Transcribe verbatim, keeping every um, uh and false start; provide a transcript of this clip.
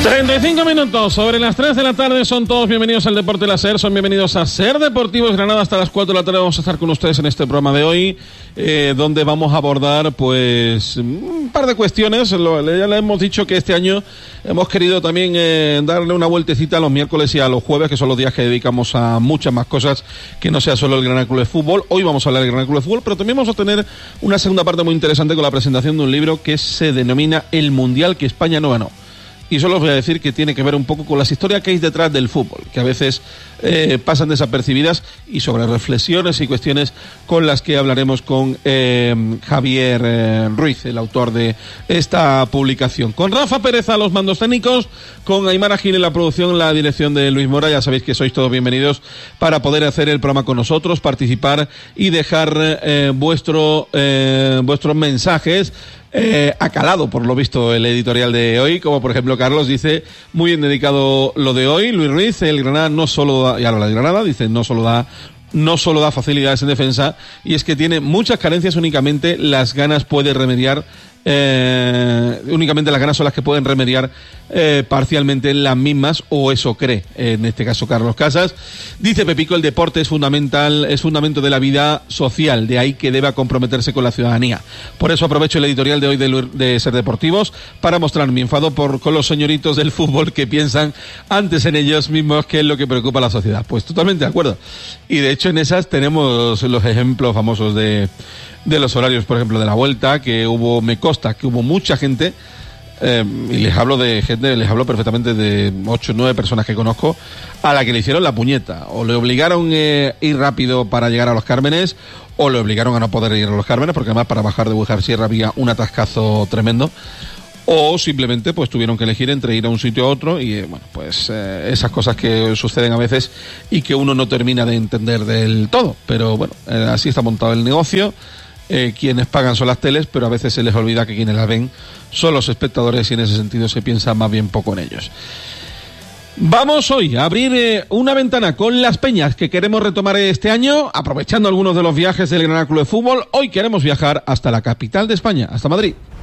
treinta y cinco minutos sobre las tres de la tarde, son todos bienvenidos al Deporte de la SER, son bienvenidos a SER Deportivos Granada. Hasta las cuatro de la tarde vamos a estar con ustedes en este programa de hoy, eh, donde vamos a abordar pues un par de cuestiones. Lo, ya le hemos dicho que este año hemos querido también eh, darle una vueltecita a los miércoles y a los jueves, que son los días que dedicamos a muchas más cosas que no sea solo el Granada Club de Fútbol. Hoy vamos a hablar del Granada Club de Fútbol, pero también vamos a tener una segunda parte muy interesante con la presentación de un libro que se denomina El Mundial que España no ganó. Y solo os voy a decir que tiene que ver un poco con las historias que hay detrás del fútbol, que a veces eh, pasan desapercibidas, y sobre reflexiones y cuestiones con las que hablaremos con eh, Javier eh, Ruiz, el autor de esta publicación. Con Rafa Pérez a los mandos técnicos, con Aymara Gil en la producción, la dirección de Luis Mora. Ya sabéis que sois todos bienvenidos para poder hacer el programa con nosotros, participar y dejar eh, vuestro eh, vuestros mensajes. Eh, ha calado, por lo visto, el editorial de hoy, como por ejemplo Carlos dice, muy bien dedicado lo de hoy. Luis Ruiz, el Granada no solo da, y habla de Granada, dice, no solo da no solo da facilidades en defensa, y es que tiene muchas carencias, únicamente las ganas puede remediar Eh, únicamente las ganas son las que pueden remediar eh, parcialmente las mismas, o eso cree en este caso Carlos Casas. Dice Pepico, el deporte es fundamental, es fundamento de la vida social, de ahí que deba comprometerse con la ciudadanía. Por eso aprovecho el editorial de hoy de, de Ser Deportivos para mostrar mi enfado por, con los señoritos del fútbol que piensan antes en ellos mismos que es lo que preocupa a la sociedad. Pues totalmente de acuerdo, y de hecho en esas tenemos los ejemplos famosos de de los horarios, por ejemplo, de la Vuelta, que hubo, me consta que hubo mucha gente, eh, y les hablo de gente, les hablo perfectamente de ocho o nueve personas que conozco, a la que le hicieron la puñeta, o le obligaron a eh, ir rápido para llegar a Los Cármenes, o le obligaron a no poder ir a Los Cármenes, porque además para bajar de Bujar Sierra había un atascazo tremendo, o simplemente pues tuvieron que elegir entre ir a un sitio a otro, y eh, bueno, pues eh, esas cosas que suceden a veces y que uno no termina de entender del todo, pero bueno, eh, así está montado el negocio. Eh, quienes pagan son las teles, pero a veces se les olvida que quienes las ven son los espectadores, y en ese sentido se piensa más bien poco en ellos. Vamos hoy a abrir eh, una ventana con las peñas que queremos retomar este año, aprovechando algunos de los viajes del Granada Club de Fútbol. Hoy queremos viajar hasta la capital de España, hasta Madrid.